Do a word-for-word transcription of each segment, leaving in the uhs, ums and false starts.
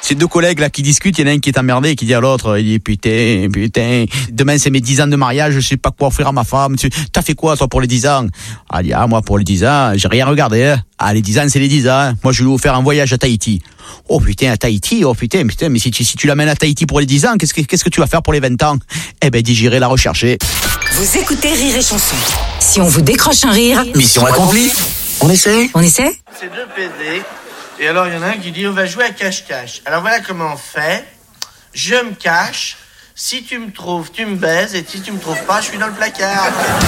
C'est deux collègues là qui discutent, il y en a un qui est emmerdé et qui dit à l'autre, il dit putain, putain, demain c'est mes dix ans de mariage, je sais pas quoi offrir à ma femme. Tu t'as fait quoi toi pour les dix ans? Ah, il dit, ah moi pour les dix ans, j'ai rien regardé. Hein. Ah les dix ans c'est les dix ans. Hein. Moi je lui ai offert un voyage à Tahiti. Oh putain à Tahiti, oh putain, putain, mais si tu si tu l'amènes à Tahiti pour les dix ans, qu'est-ce que qu'est-ce que tu vas faire pour les vingt ans? Eh ben dis j'irai la rechercher. Vous écoutez Rire et Chanson. Si on vous décroche un rire, mission accomplie. On essaie on essaie? C'est deux P D. Et alors, il y en a un qui dit, on va jouer à cache-cache. Alors, voilà comment on fait. Je me cache. Si tu me trouves, tu me baises. Et si tu me trouves pas, je suis dans le placard.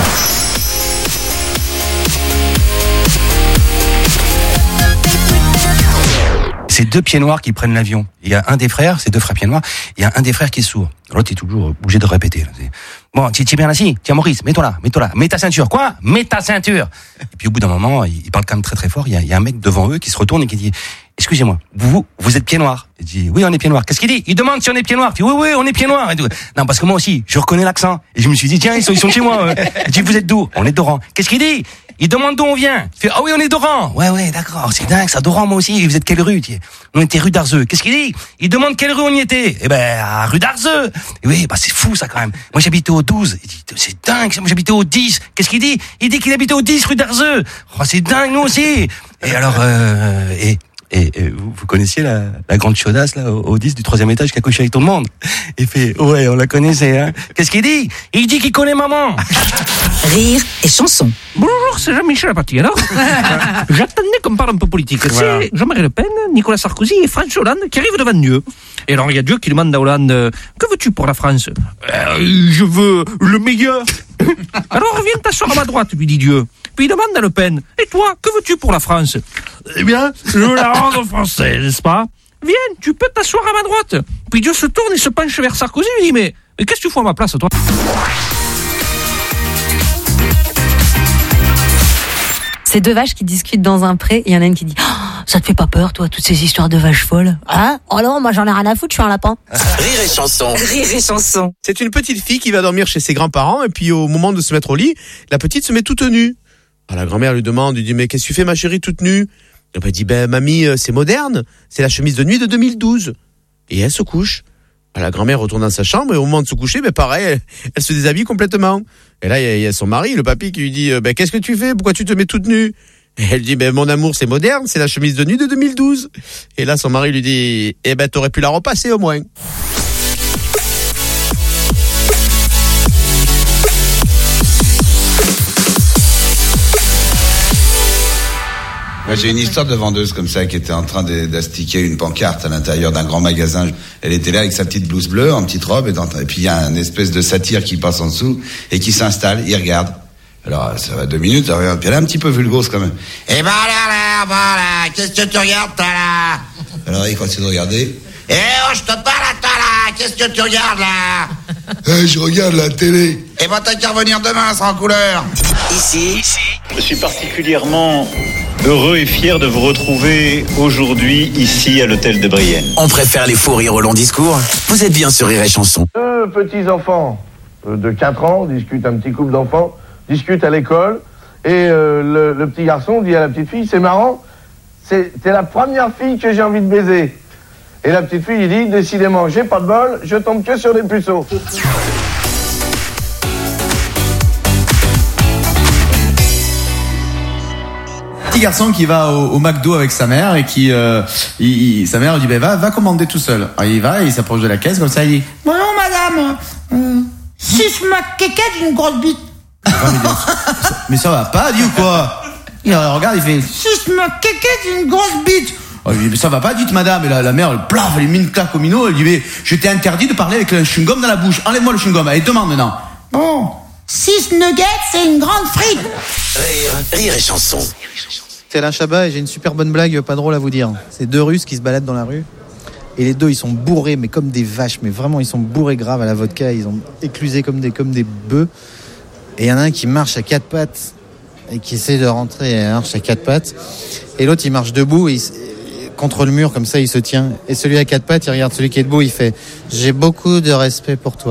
C'est deux pieds noirs qui prennent l'avion. Il y a un des frères, c'est deux frères pieds noirs, il y a un des frères qui est sourd. L'autre est toujours obligé de répéter. Bon, tu es bien assis? Tiens Maurice, mets-toi là, mets-toi là, mets ta ceinture. Quoi? Mets ta ceinture. Et puis au bout d'un moment, il parle quand même très très fort, il y a, il y a un mec devant eux qui se retourne et qui dit, excusez-moi, vous, vous êtes pieds noirs? Il dit, oui, on est pieds noirs. Qu'est-ce qu'il dit? Il demande si on est pieds noirs. Il dit, oui, oui, on est pieds noirs. Et tout. Non, parce que moi aussi, je reconnais l'accent. Et je me suis dit, tiens, ils sont, ils sont chez moi. Euh. Il dit, vous êtes d'où? On est d'Oran. Qu'est-ce qu'il dit? Il demande d'où on vient. Il fait, ah oui, on est d'Oran. Ouais, ouais, d'accord, c'est dingue, ça, d'Oran, moi aussi. Et vous êtes quelle rue? On était rue d'Arzeux. Qu'est-ce qu'il dit? Il demande quelle rue on y était. Eh ben, à rue d'Arzeux. Et oui, bah, c'est fou, ça, quand même. Moi, j'habitais au douze. Il dit, c'est dingue, moi, j'habitais au dix. Qu'est-ce qu'il dit? Il dit qu'il habitait au dix rue d'Arzeux. Oh, c'est dingue, nous aussi. Et alors, euh, et, Et, et vous, vous connaissiez la, la grande chaudasse là au, au dix du troisième étage qui a couché avec tout le monde? Il fait ouais, on la connaissait. Hein. Qu'est-ce qu'il dit? Il dit qu'il connaît maman. Rire et chanson. Bonjour, c'est Jean-Michel Apathy. Alors, j'attendais qu'on parle un peu politique. Voilà. C'est Jean-Marie Le Pen, Nicolas Sarkozy et François Hollande qui arrivent devant Dieu. Et alors il y a Dieu qui demande à Hollande, que veux-tu pour la France? euh, Je veux le meilleur. Alors viens t'asseoir à ma droite, lui dit Dieu. Puis il demande à Le Pen, et toi, que veux-tu pour la France? Eh bien, je veux la rendre française, n'est-ce pas? Viens, tu peux t'asseoir à ma droite. Puis Dieu se tourne et se penche vers Sarkozy et lui dit, mais, mais qu'est-ce que tu fous à ma place, toi? C'est deux vaches qui discutent dans un pré, et il y en a une qui dit, oh, ça te fait pas peur, toi, toutes ces histoires de vaches folles? Hein? Oh non, moi j'en ai rien à foutre, je suis un lapin. Rire et chanson. Rire et chanson. C'est une petite fille qui va dormir chez ses grands-parents, et puis au moment de se mettre au lit, la petite se met toute nue. Alors la grand-mère lui demande, lui dit, mais qu'est-ce que tu fais ma chérie toute nue? Elle dit, ben mamie, c'est moderne, c'est la chemise de nuit de deux mille douze. Et elle se couche. Alors, la grand-mère retourne dans sa chambre, et au moment de se coucher, ben pareil, elle, elle se déshabille complètement. Et là, il y, y a son mari, le papy, qui lui dit, ben qu'est-ce que tu fais? Pourquoi tu te mets toute nue? Et elle dit, ben mon amour, c'est moderne, c'est la chemise de nuit de deux mille douze. Et là, son mari lui dit, eh ben t'aurais pu la repasser au moins. Moi, j'ai une histoire de vendeuse comme ça qui était en train d'astiquer une pancarte à l'intérieur d'un grand magasin. Elle était là avec sa petite blouse bleue, en petite robe, et, dans, et puis il y a un espèce de satyre qui passe en dessous et qui s'installe, il regarde. Alors, ça va deux minutes, elle regarde, puis elle est un petit peu vulgose quand même. Eh ben là, là, bah là, qu'est-ce que tu regardes, toi, là? Alors, il continue de regarder. Eh oh, je te parle à toi, là, qu'est-ce que tu regardes, là? Eh, je regarde la télé. Eh ben, t'as qu'à revenir demain, ça sera en couleur. Ici, ici, je suis particulièrement heureux et fier de vous retrouver aujourd'hui ici à l'hôtel de Brienne. on préfère les fous rires au long discours. Vous êtes bien sur Rire et Chanson. Deux petits enfants de quatre ans discutent, un petit couple d'enfants discutent à l'école, et euh, le, le petit garçon dit à la petite fille, c'est marrant, c'est, t'es la première fille que j'ai envie de baiser. Et la petite fille, il dit, décidément, j'ai pas de bol, je tombe que sur des puceaux. Petit garçon qui va au, au McDo avec sa mère et qui, euh, il, il, sa mère lui dit, ben va, va commander tout seul. Alors il va, il s'approche de la caisse comme ça, il dit, bonjour madame, euh, six McKeket d'une grosse bite. Enfin, mais, mais ça va pas, dit ou quoi? Il regarde, il fait, six McKeket d'une grosse bite. Oh, il dit, mais ça va pas, dites madame. Et la, la mère, elle plaf, elle lui met une claque au minot, elle dit, mais je t'ai interdit de parler avec le chewing-gum dans la bouche. Enlève-moi le chewing-gum, allez, demande maintenant. Bon, six nuggets, c'est une grande frite. Rire, rire et chanson. C'est Alain Chabat et j'ai une super bonne blague pas drôle à vous dire. C'est deux Russes qui se baladent dans la rue et les deux ils sont bourrés mais comme des vaches, mais vraiment ils sont bourrés grave à la vodka, ils ont éclusé comme des, comme des bœufs. Et il y en a un qui marche à quatre pattes et qui essaie de rentrer et marche à quatre pattes. Et l'autre il marche debout et il, contre le mur comme ça il se tient. Et celui à quatre pattes il regarde celui qui est debout, il fait « J'ai beaucoup de respect pour toi ».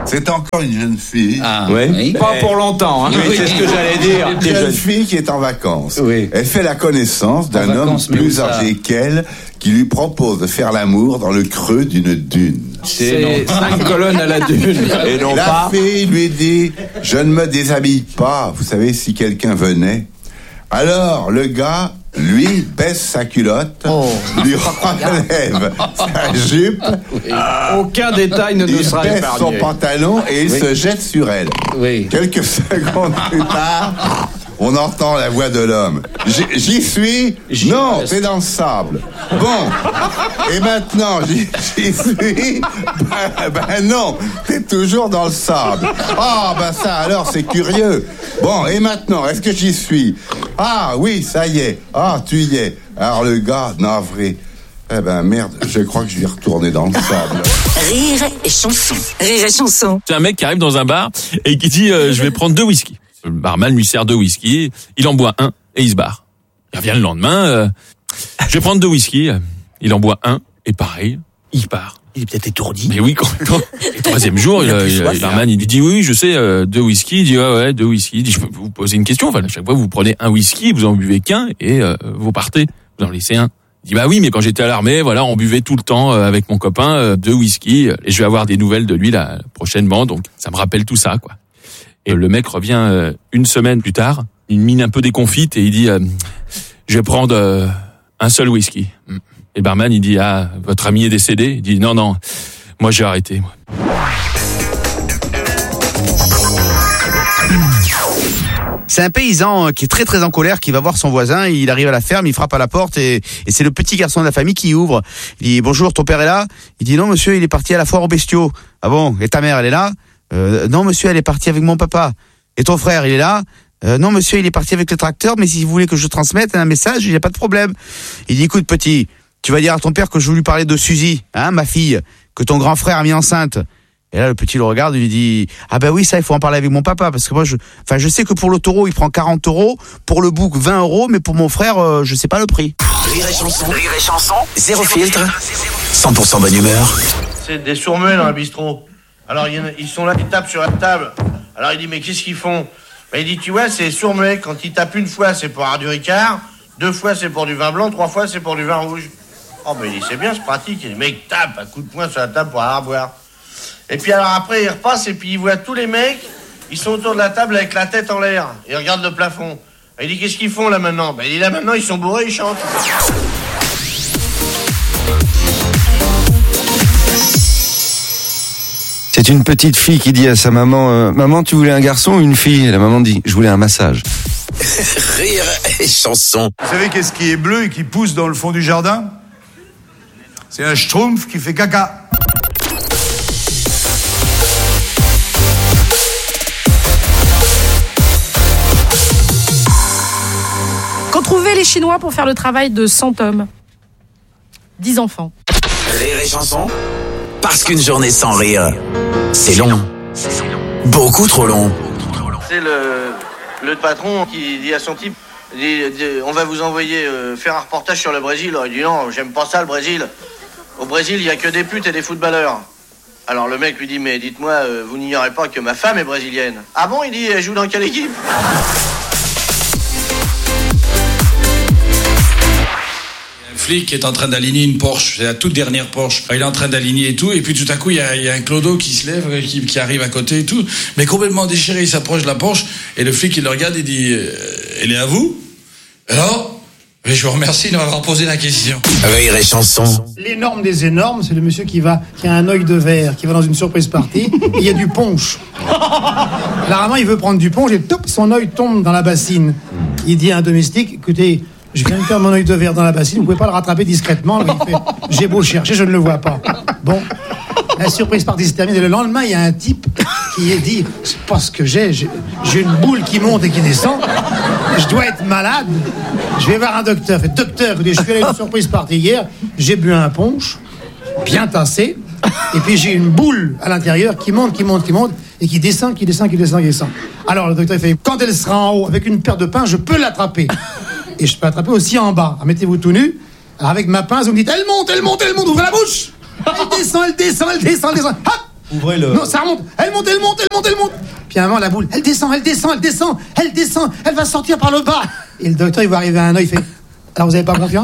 C'est encore une jeune fille. Ah, oui. Pas pour longtemps. Hein. Oui, c'est ce que j'allais dire. Une jeune jeunes. fille qui est en vacances. Oui. Elle fait la connaissance d'un vacances, homme plus âgé qu'elle qui lui propose de faire l'amour dans le creux d'une dune. C'est cinq colonnes à la dune. Et non la pas. fille lui dit « Je ne me déshabille pas. Vous savez, si quelqu'un venait. » Alors, le gars, lui, baisse sa culotte, oh. lui enlève sa jupe. Oui. Aucun détail ne nous sera épargné. Il baisse son pantalon et il oui. se jette sur elle. Oui. Quelques secondes plus tard, on entend la voix de l'homme. J'y, j'y suis j'y Non, reste. T'es dans le sable. Bon. Et maintenant, j'y, j'y suis Ben, ben non, t'es toujours dans le sable. Ah, ben ça alors, c'est curieux. Bon, et maintenant, est-ce que j'y suis? Ah oui, ça y est. Ah, tu y es. Alors le gars, navré. Eh ben merde, je crois que je vais retourner dans le sable. Rire et chanson. Rire et chanson. C'est un mec qui arrive dans un bar et qui dit euh, je vais prendre deux whisky. Le barman lui sert deux whisky, il en boit un et il se barre. Il revient le lendemain, euh, je vais prendre deux whisky, il en boit un et pareil, il part. Il est peut-être étourdi. Mais oui, complètement. Le troisième jour, il, il, soif, le barman, il lui dit oui, je sais, euh, deux whisky. Il dit ouais, ouais, deux whisky. Il dit je peux vous poser une question. Enfin, à chaque fois, vous prenez un whisky, vous en buvez qu'un et euh, vous partez. Vous en laissez un. Il dit bah oui, mais quand j'étais à l'armée, voilà, on buvait tout le temps euh, avec mon copain euh, deux whisky et je vais avoir des nouvelles de lui là prochainement. Donc ça me rappelle tout ça, quoi. Et le mec revient euh, une semaine plus tard, une mine un peu déconfite et il dit euh, je vais prendre euh, un seul whisky. Et le barman, il dit, ah, votre ami est décédé? Il dit, non, non, moi j'ai arrêté. Moi. C'est un paysan qui est très très en colère, qui va voir son voisin, il arrive à la ferme, il frappe à la porte et, et c'est le petit garçon de la famille qui ouvre. Il dit, bonjour, ton père est là? Il dit, non monsieur, il est parti à la foire aux bestiaux. Ah bon? Et ta mère, elle est là? euh, Non monsieur, elle est partie avec mon papa. Et ton frère, il est là? Euh, non monsieur, il est parti avec le tracteur, mais si vous voulez que je transmette un message, il n'y a pas de problème. Il dit, écoute petit, tu vas dire à ton père que je veux lui parler de Suzy, hein, ma fille, que ton grand frère a mis enceinte. Et là, le petit le regarde et lui dit, ah ben oui, ça, il faut en parler avec mon papa, parce que moi, je, enfin, je sais que pour le taureau, il prend quarante euros, pour le bouc, vingt euros, mais pour mon frère, euh, je sais pas le prix. Rire et chanson, rire et chanson, zéro filtre, cent pour cent bonne humeur. C'est des sourds-muets dans un bistrot. Alors, il y en a, ils sont là, ils tapent sur la table. Alors, il dit, mais qu'est-ce qu'ils font? Ben, il dit, tu vois, c'est sourds-muets. Quand ils tapent une fois, c'est pour avoir du Ricard, deux fois, c'est pour du vin blanc, trois fois, c'est pour du vin rouge. Oh, mais il dit, c'est bien, c'est pratique. Et le mec tape un coup de poing sur la table pour avoir à boire. Et puis alors après, il repasse et puis il voit tous les mecs, ils sont autour de la table avec la tête en l'air. Ils regardent le plafond. Il dit, qu'est-ce qu'ils font là maintenant? Ben, il dit, là maintenant, ils sont bourrés, ils chantent. C'est une petite fille qui dit à sa maman, euh, maman, tu voulais un garçon ou une fille? Et la maman dit, je voulais un massage. Rire et chanson. Vous savez qu'est-ce qui est bleu et qui pousse dans le fond du jardin? C'est un schtroumpf qui fait caca. Qu'ont trouvé les Chinois pour faire le travail de cent hommes? dix enfants. Rire et chanson. Parce qu'une journée sans rire, c'est long. Beaucoup trop long. C'est le, le patron qui dit à son type, il dit, dit, on va vous envoyer euh, faire un reportage sur le Brésil. Alors il dit, non, j'aime pas ça le Brésil. Au Brésil, il y a que des putes et des footballeurs. Alors le mec lui dit, mais dites-moi, euh, vous n'ignorez pas que ma femme est brésilienne? Ah bon? Il dit, elle joue dans quelle équipe? Flic qui est en train d'aligner une Porsche, c'est la toute dernière Porsche. Il est en train d'aligner et tout, et puis tout à coup, il y a, il y a un clodo qui se lève, qui, qui arrive à côté et tout, mais complètement déchiré, il s'approche de la Porsche, et le flic, il le regarde, il dit, elle est à vous? Alors? Mais je vous remercie de m'avoir posé la question. Rire et chanson. L'énorme des énormes, c'est le monsieur qui va, qui a un œil de verre, qui va dans une surprise party, et il y a du punch. Apparemment, il veut prendre du punch, et top, son œil tombe dans la bassine. Il dit à un domestique, écoutez, je viens de faire mon œil de verre dans la bassine, vous pouvez pas le rattraper discrètement? Il fait, j'ai beau chercher, je ne le vois pas. Bon, la surprise partie se termine et le lendemain, il y a un type qui est dit, c'est pas ce que j'ai, j'ai, j'ai une boule qui monte et qui descend, je dois être malade, je vais voir un docteur. Fait, docteur, je suis allé à une surprise partie hier, j'ai bu un punch, bien tassé, et puis j'ai une boule à l'intérieur qui monte, qui monte, qui monte, et qui descend, qui descend, qui descend, qui descend. Alors le docteur fait, quand elle sera en haut avec une paire de pains, je peux l'attraper. Et je peux attraper aussi en bas. Alors, mettez-vous tout nu. Alors, avec ma pince, vous me dites, elle monte, elle monte, elle monte, ouvrez la bouche. Elle descend, elle descend, elle descend, elle descend. Hop, Ouvrez le... Non, ça remonte. Elle monte, elle monte, elle monte, elle monte. Puis à un moment, la boule, elle descend, elle descend, elle descend, elle descend, elle va sortir par le bas. Et le docteur, il va arriver à un œil, il fait... Alors, vous avez pas confiance ?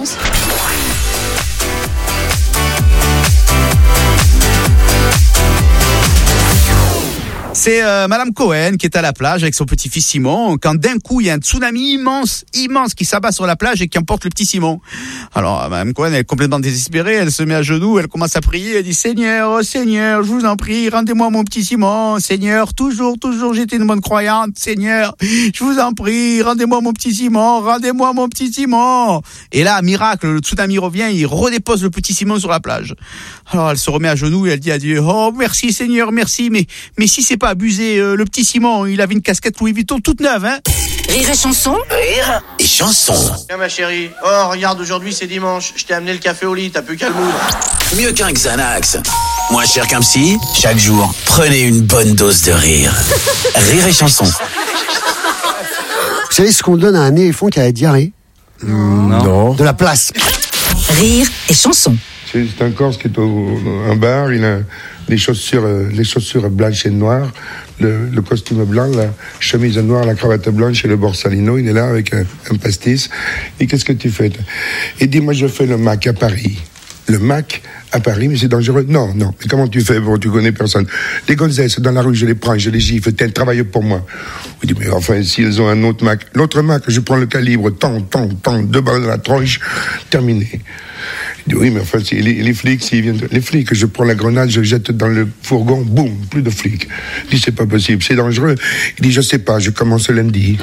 C'est euh, Madame Cohen qui est à la plage avec son petit-fils Simon, quand d'un coup il y a un tsunami immense, immense qui s'abat sur la plage et qui emporte le petit Simon. Alors Madame Cohen, elle est complètement désespérée, elle se met à genoux, elle commence à prier, elle dit Seigneur, oh Seigneur, je vous en prie, rendez-moi mon petit Simon, Seigneur, toujours, toujours j'étais une bonne croyante, Seigneur, je vous en prie, rendez-moi mon petit Simon, rendez-moi mon petit Simon. Et là, miracle, le tsunami revient, il redépose le petit Simon sur la plage. Alors elle se remet à genoux et elle dit à Dieu, oh merci Seigneur, merci, mais mais si c'est pas abusé, euh, le petit Simon, il avait une casquette Louis Vuitton toute neuve, hein. Rire et chanson. Rire et chanson. Tiens ma chérie, oh regarde, aujourd'hui c'est dimanche, je t'ai amené le café au lit, t'as plus qu'à le moudre. Mieux qu'un Xanax. Moins cher qu'un psy. Chaque jour, prenez une bonne dose de rire. Rire et chanson. Vous savez ce qu'on donne à un éléphant qui a la diarrhée ? Non. De la place. Rire et chanson. C'est c'est un Corse qui est au un bar, il a les chaussures, euh, les chaussures blanches et noires, le, le costume blanc, la chemise noire, la cravate blanche et le borsalino. Il est là avec un, un pastis. Et qu'est-ce que tu fais ? Il dit, moi je fais le Mac à Paris. Le Mac à Paris, mais c'est dangereux. Non, non. Mais comment tu fais ? Bon, tu connais personne. Les gonzesses dans la rue, je les prends, je les gifle. Elles travaillent pour moi. Il dit, mais enfin, si elles ont un autre Mac. L'autre Mac, je prends le calibre, tant, tant, tant, deux balles dans la tronche, terminé. Il dit, oui, mais enfin, si les, les flics, s'ils viennent, les flics, je prends la grenade, je jette dans le fourgon, boum, plus de flics. Il dit, c'est pas possible, c'est dangereux. Il dit, je sais pas, je commence lundi.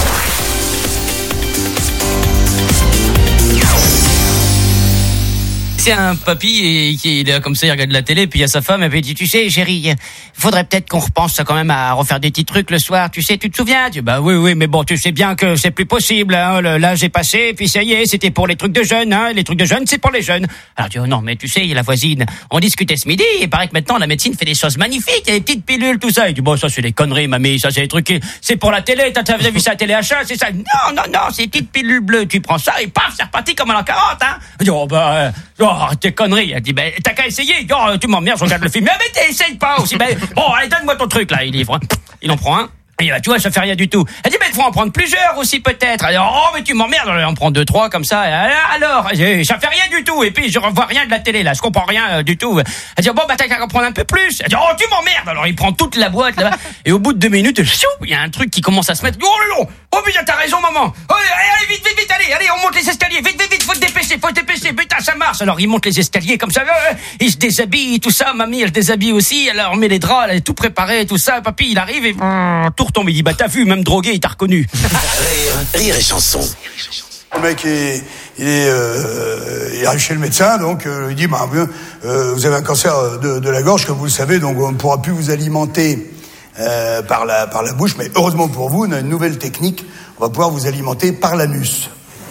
C'est un papy et qui est là comme ça, il regarde la télé, puis il y a sa femme, elle lui dit, tu sais, chérie, il faudrait peut-être qu'on repense quand même à refaire des petits trucs le soir, tu sais, tu te souviens? Tu dis, bah oui, oui, mais bon, tu sais bien que c'est plus possible, hein, l'âge est passé, puis ça y est, c'était pour les trucs de jeunes, hein, les trucs de jeunes, c'est pour les jeunes. Alors tu dis, oh non, mais tu sais, il y a la voisine, on discutait ce midi, il paraît que maintenant la médecine fait des choses magnifiques, il y a des petites pilules, tout ça. Il dit, bon, ça c'est des conneries, mamie, ça c'est des trucs, c'est pour la télé, t'as, t'as vu ça à la télé achat, c'est ça? Non, non, non, c'est des petites pilules bleues, tu prends ça et paf, c'est reparti comme en l'an quarante, hein. Il dit, oh bah, euh, oh, tes conneries. Elle dit, ben, t'as qu'à essayer. Oh, tu m'emmerdes, je regarde le film. Mais, mais t'essayes pas aussi. Ben, bon, allez, donne-moi ton truc, là. Il livre. Il en prend un. Et bah, tu vois, ça fait rien du tout. Elle dit, mais il faut en prendre plusieurs aussi, peut-être. Elle dit, oh, mais tu m'emmerdes. Elle en prend deux, trois, comme ça. Alors, ça fait rien du tout. Et puis, je revois rien de la télé, là. Je comprends rien euh, du tout. Elle dit, bon, bah, t'as qu'à en prendre un peu plus. Elle dit, oh, tu m'emmerdes. Alors, il prend toute la boîte, là-bas. Et au bout de deux minutes, il y a un truc qui commence à se mettre. Oh, là, là. Oh, putain, t'as raison, maman. Oh, allez, vite, vite, vite, allez, allez, on monte les escaliers. Vite, vite, vite, faut te dépêcher, faut te dépêcher. Putain, ça marche. Alors, il monte les escaliers comme ça. Euh, il se déshabille, tout ça. Mamie, elle se déshabille aussi. Elle remet les draps, elle est tout préparée, tout ça. Papy, il arrive et euh, tout retombe. Il dit, bah, t'as vu, même drogué, il t'a reconnu. Rire, rire et chanson. Le mec, est, il, est, euh, il arrive chez le médecin, donc euh, il dit, bah, euh, vous avez un cancer de, de la gorge, comme vous le savez, donc on ne pourra plus vous alimenter euh, par, la, par la bouche, mais heureusement pour vous, on a une nouvelle technique, on va pouvoir vous alimenter par l'anus.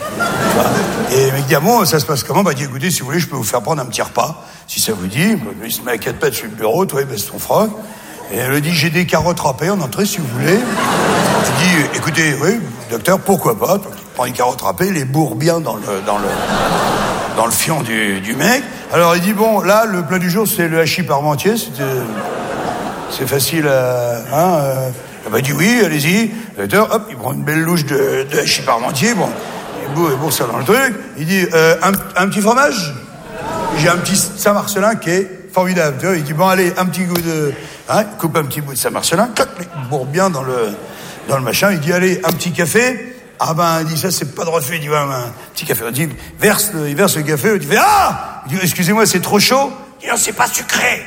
Et le mec dit, ah bon, ça se passe comment? Bah, il dit, écoutez, si vous voulez, je peux vous faire prendre un petit repas, si ça vous dit. Lui, il se met à quatre pattes sur le bureau, toi, il baisse son froc. Et elle lui dit, j'ai des carottes râpées en entrée, si vous voulez. Il dit, écoutez, oui, docteur, pourquoi pas? Il prend les carottes râpées, les bourre bien dans le, dans le, dans le fion du, du mec. Alors il dit, bon, là, le plat du jour, c'est le hachis parmentier. C'est, c'est facile à... Hein, euh, bah, il dit, oui, allez-y. Docteur, hop, il prend une belle louche de, de hachis parmentier. Bon, il bourre, il bourre ça dans le truc. Il dit, euh, un, un petit fromage? J'ai un petit Saint-Marcelin qui est formidable. Tu vois, il dit, bon, allez, un petit goût de... Hein, il coupe un petit bout de Saint-Marcelin, il bourre bien dans le, dans le machin. Il dit, allez, un petit café. Ah ben, il dit, ça, c'est pas de refait. Il dit, ouais, un petit café. Il dit, verse le, il verse le café. Il dit, ah! Il dit, excusez-moi, c'est trop chaud. Il dit, non, c'est pas sucré.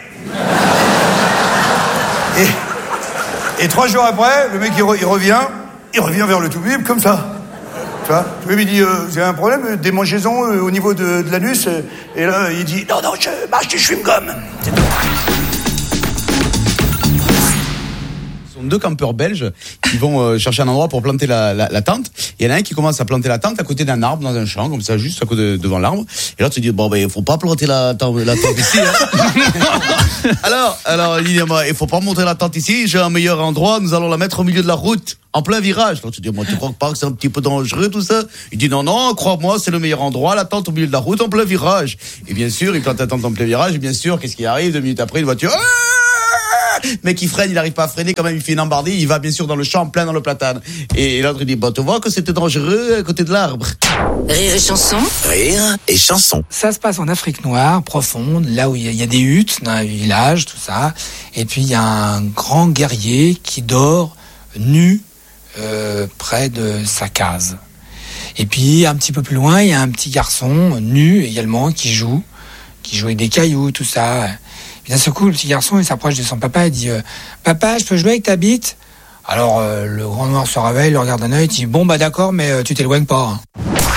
et, et trois jours après, le mec, il, re, il revient, il revient vers le tout bib, comme ça. Tu vois? Le bib, il dit, euh, vous avez un problème, démangeaison euh, au niveau de, de l'anus? Et là, il dit, non, non, je marche du chewing-gum. C'est tout. Deux campeurs belges qui vont euh, chercher un endroit pour planter la, la, la tente. Il y en a un qui commence à planter la tente à côté d'un arbre dans un champ, comme ça, juste à côté devant l'arbre. Et l'autre se dit, bon, ben, il faut pas planter la, la tente ici, hein. alors, alors, il dit, bah, il faut pas monter la tente ici, j'ai un meilleur endroit, nous allons la mettre au milieu de la route, en plein virage. L'autre se dit, moi, tu crois pas que c'est un petit peu dangereux, tout ça? Il dit, non, non, crois-moi, c'est le meilleur endroit, la tente au milieu de la route, en plein virage. Et bien sûr, il plante la tente en plein virage, et bien sûr, qu'est-ce qui arrive? Deux minutes après, une voiture, Le mec, il freine, il arrive pas à freiner, quand même, il fait une embardée, il va bien sûr dans le champ, plein dans le platane. Et l'autre, il dit, bon, tu vois que c'était dangereux à côté de l'arbre. Rire et chanson. Rire et chanson. Ça se passe en Afrique noire, profonde, là où il y, y a des huttes dans un village, tout ça. Et puis il y a un grand guerrier qui dort nu euh, près de sa case. Et puis un petit peu plus loin, il y a un petit garçon nu également qui joue, qui joue avec des cailloux, tout ça. Et d'un seul coup, le petit garçon, il s'approche de son papa et dit euh, « Papa, je peux jouer avec ta bite ?» Alors euh, le grand noir se réveille, le regarde d'un œil, il dit « Bon bah d'accord, mais euh, tu t'éloignes pas. Hein. »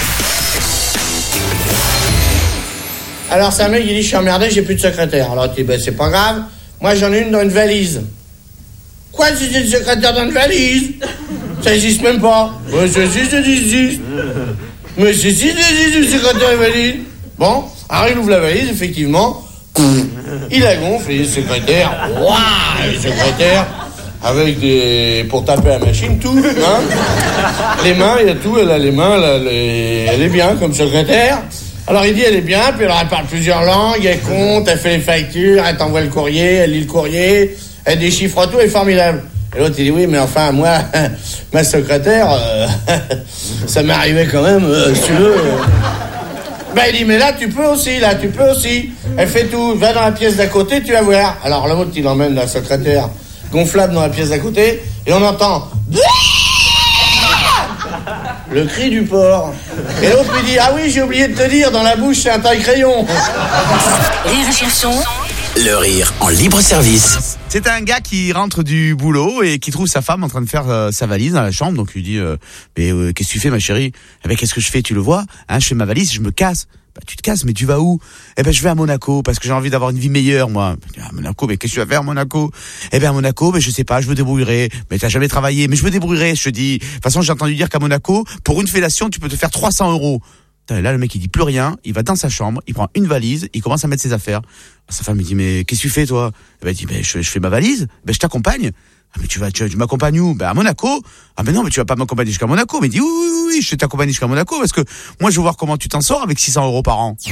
Alors c'est un mec qui dit je suis emmerdé, j'ai plus de secrétaire. Alors tu dis ben c'est pas grave, moi j'en ai une dans une valise. Quoi, tu dis une secrétaire dans une valise? Ça existe même pas. Ouais, ça existe, ça existe. Mais si, si, ça existe une secrétaire dans une valise. Bon, alors il ouvre la valise, effectivement. Il la gonfle, il est secrétaire. Waouh, il est secrétaire. Avec des... pour taper à la machine, tout, hein. Les mains, il y a tout, elle a les mains, elle, a les... elle est bien comme secrétaire. Alors il dit elle est bien, puis alors elle parle plusieurs langues, elle compte, elle fait les factures, elle t'envoie le courrier, elle lit le courrier, elle déchiffre tout, elle est formidable. Et l'autre il dit oui mais enfin moi, ma secrétaire, euh, ça m'est arrivé quand même, euh, si tu veux. Euh. Ben il dit mais là tu peux aussi, là tu peux aussi. Elle fait tout, va dans la pièce d'à côté, tu vas voir. Alors l'autre il emmène la secrétaire gonflable dans la pièce d'à côté, et on entend... Le cri du porc. Et l'autre lui dit, ah oui, j'ai oublié de te dire, dans la bouche, c'est un taille-crayon. Rire et chanson. Le rire en libre service. C'est un gars qui rentre du boulot et qui trouve sa femme en train de faire euh, sa valise dans la chambre. Donc il lui dit, euh, mais euh, qu'est-ce que tu fais, ma chérie? Eh ben, qu'est-ce que je fais? Tu le vois? Hein, je fais ma valise, je me casse. Bah, tu te casses, mais tu vas où? Eh ben, je vais à Monaco, parce que j'ai envie d'avoir une vie meilleure, moi. À Monaco, mais qu'est-ce que tu vas faire à Monaco? Eh ben, à Monaco, mais je sais pas, je me débrouillerai. Mais t'as jamais travaillé, mais je me débrouillerai, je te dis. De toute façon, j'ai entendu dire qu'à Monaco, pour une fellation, tu peux te faire trois cents euros. Là, le mec, il dit plus rien, il va dans sa chambre, il prend une valise, il commence à mettre ses affaires. Sa femme, il dit, mais qu'est-ce que tu fais, toi? Eh ben, il dit, ben, je, je fais ma valise, ben, je t'accompagne. Ah, mais tu vas, tu, tu m'accompagnes où? Ben, à Monaco. Ah, mais non, mais tu vas pas m'accompagner jusqu'à Monaco. Mais il dit, oui, oui, oui, je t'accompagne jusqu'à Monaco, parce que moi, je veux voir comment tu t'en sors avec six cents euros par an.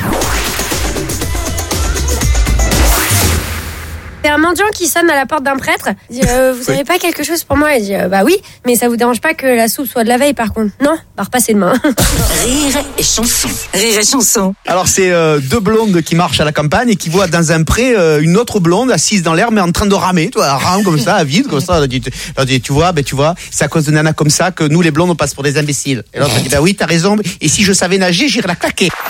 C'est un mendiant qui sonne à la porte d'un prêtre. Il dit, euh, vous avez pas quelque chose pour moi? Il dit, euh, bah oui, mais ça vous dérange pas que la soupe soit de la veille par contre? Non, bah repassez demain. Rire et chanson. Rire et chanson. Alors c'est euh, deux blondes qui marchent à la campagne et qui voient dans un pré euh, une autre blonde assise dans l'air mais en train de ramer, toi, elle rame comme ça, à vide comme ça. Elle dit, elle dit, tu vois, ben tu vois, c'est à cause de nanas comme ça que nous les blondes on passe pour des imbéciles. Et l'autre dit, bah oui, t'as raison. Et si je savais nager, j'irais la claquer.